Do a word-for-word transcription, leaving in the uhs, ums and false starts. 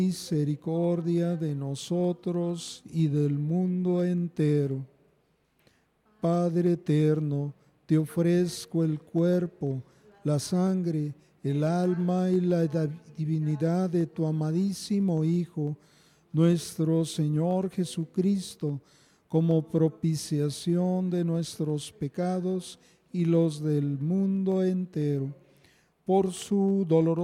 misericordia de nosotros y del mundo entero. Padre eterno, te ofrezco el cuerpo, la sangre, el alma y la divinidad de tu amadísimo Hijo, nuestro Señor Jesucristo, como propiciación de nuestros pecados y los del mundo entero. Por su dolorosa